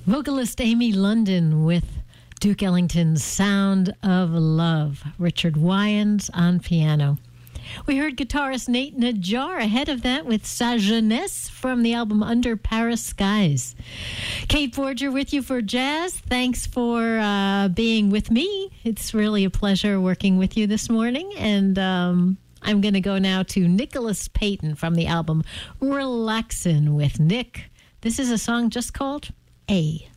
Vocalist Amy London with Duke Ellington's Sound of Love. Richard Wyans on piano. We heard guitarist Nate Najjar ahead of that with Sa Jeunesse from the album Under Paris Skies. Kate Forger with you for Jazz. Thanks for being with me. It's really a pleasure working with you this morning. And I'm going to go now to Nicholas Payton from the album Relaxin' with Nick. This is a song just called A.